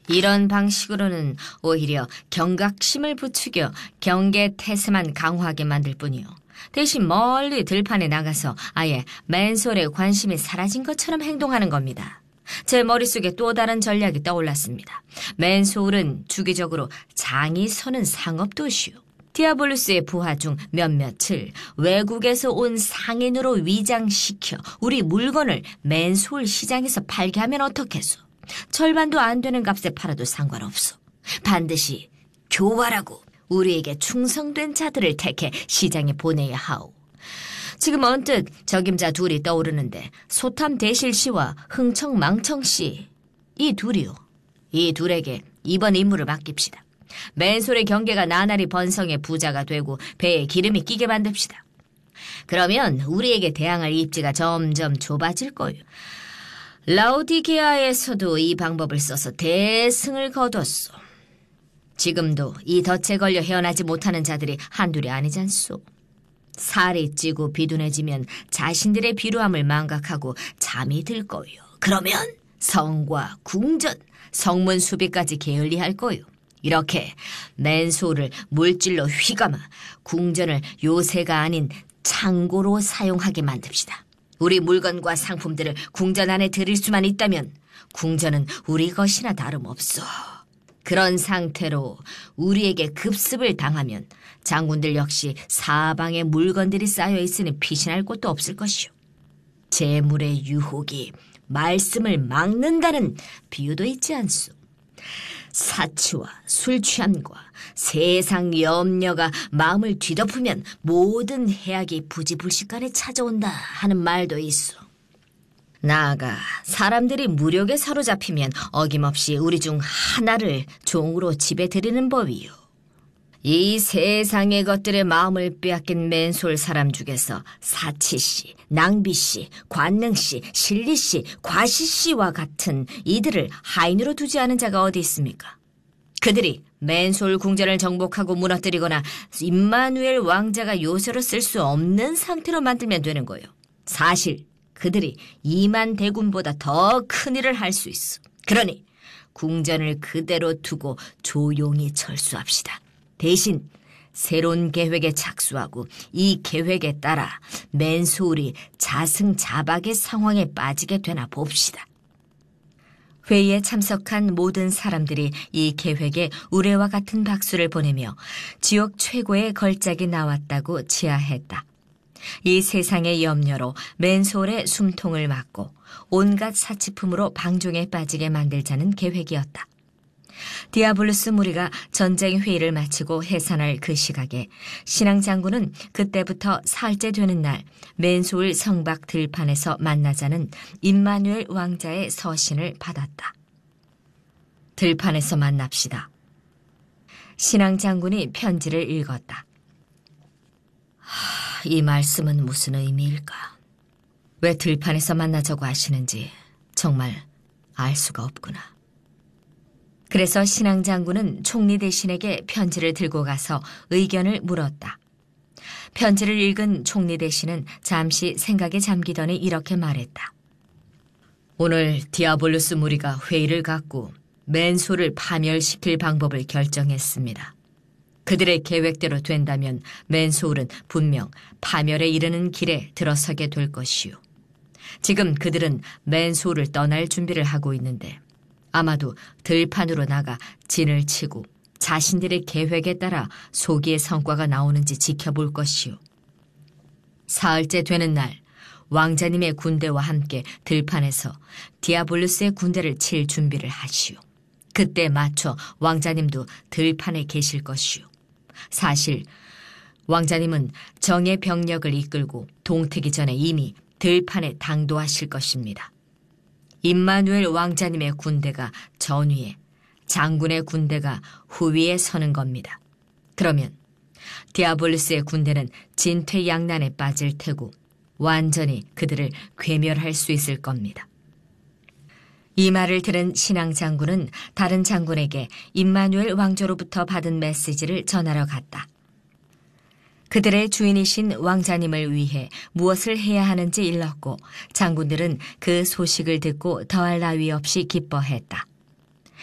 이런 방식으로는 오히려 경각심을 부추겨 경계태세만 강화하게 만들 뿐이요. 대신 멀리 들판에 나가서 아예 맨솔에 관심이 사라진 것처럼 행동하는 겁니다. 제 머릿속에 또 다른 전략이 떠올랐습니다. 맨소울은 주기적으로 장이 서는 상업도시요. 디아블루스의 부하 중 몇몇을 외국에서 온 상인으로 위장시켜 우리 물건을 맨소울 시장에서 팔게 하면 어떻겠소? 절반도 안 되는 값에 팔아도 상관없어. 반드시 교활하고 우리에게 충성된 자들을 택해 시장에 보내야 하오. 지금 언뜻 적임자 둘이 떠오르는데 소탐 대실씨와 흥청망청씨, 이 둘이요. 이 둘에게 이번 임무를 맡깁시다. 맨솔의 경계가 나날이 번성해 부자가 되고 배에 기름이 끼게 만듭시다. 그러면 우리에게 대항할 입지가 점점 좁아질 거요. 라오디게아에서도 이 방법을 써서 대승을 거뒀소. 지금도 이 덫에 걸려 헤어나지 못하는 자들이 한둘이 아니잖소. 살이 찌고 비둔해지면 자신들의 비루함을 망각하고 잠이 들 거요. 그러면 성과 궁전, 성문 수비까지 게을리할 거요. 이렇게 맨소를 물질로 휘감아 궁전을 요새가 아닌 창고로 사용하게 만듭시다. 우리 물건과 상품들을 궁전 안에 들일 수만 있다면 궁전은 우리 것이나 다름없어. 그런 상태로 우리에게 급습을 당하면 장군들 역시 사방에 물건들이 쌓여 있으니 피신할 곳도 없을 것이오. 재물의 유혹이 말씀을 막는다는 비유도 있지 않소. 사치와 술 취함과 세상 염려가 마음을 뒤덮으면 모든 해악이 부지불식간에 찾아온다 하는 말도 있어. 나아가 사람들이 무력에 사로잡히면 어김없이 우리 중 하나를 종으로 집에 들이는 법이요. 이 세상의 것들의 마음을 빼앗긴 맨솔 사람 중에서 사치씨, 낭비씨, 관능씨, 실리씨, 과시씨와 같은 이들을 하인으로 두지 않은 자가 어디 있습니까? 그들이 맨솔 궁전을 정복하고 무너뜨리거나 임마누엘 왕자가 요새로 쓸 수 없는 상태로 만들면 되는 거예요. 사실 그들이 2만 대군보다 더 큰 일을 할 수 있어. 그러니 궁전을 그대로 두고 조용히 철수합시다. 대신 새로운 계획에 착수하고 이 계획에 따라 맨소울이 자승자박의 상황에 빠지게 되나 봅시다. 회의에 참석한 모든 사람들이 이 계획에 우레와 같은 박수를 보내며 지옥 최고의 걸작이 나왔다고 치하했다. 이 세상의 염려로 맨소울의 숨통을 막고 온갖 사치품으로 방종에 빠지게 만들자는 계획이었다. 디아블루스 무리가 전쟁 회의를 마치고 해산할 그 시각에 신앙장군은 그때부터 사흘째 되는 날 맨소울 성박 들판에서 만나자는 임마누엘 왕자의 서신을 받았다. 들판에서 만납시다. 신앙장군이 편지를 읽었다. 이 말씀은 무슨 의미일까? 왜 들판에서 만나자고 하시는지 정말 알 수가 없구나. 그래서 신앙장군은 총리 대신에게 편지를 들고 가서 의견을 물었다. 편지를 읽은 총리 대신은 잠시 생각에 잠기더니 이렇게 말했다. 오늘 디아블루스 무리가 회의를 갖고 맨소를 파멸시킬 방법을 결정했습니다. 그들의 계획대로 된다면 맨소울은 분명 파멸에 이르는 길에 들어서게 될 것이요. 지금 그들은 맨소울을 떠날 준비를 하고 있는데 아마도 들판으로 나가 진을 치고 자신들의 계획에 따라 소기의 성과가 나오는지 지켜볼 것이요. 사흘째 되는 날 왕자님의 군대와 함께 들판에서 디아블루스의 군대를 칠 준비를 하시오. 그때 맞춰 왕자님도 들판에 계실 것이오. 사실 왕자님은 정의 병력을 이끌고 동트기 전에 이미 들판에 당도하실 것입니다. 임마누엘 왕자님의 군대가 전위에 장군의 군대가 후위에 서는 겁니다. 그러면 디아블루스의 군대는 진퇴양난에 빠질 테고 완전히 그들을 괴멸할 수 있을 겁니다. 이 말을 들은 신앙장군은 다른 장군에게 임마누엘 왕조로부터 받은 메시지를 전하러 갔다. 그들의 주인이신 왕자님을 위해 무엇을 해야 하는지 일렀고 장군들은 그 소식을 듣고 더할 나위 없이 기뻐했다.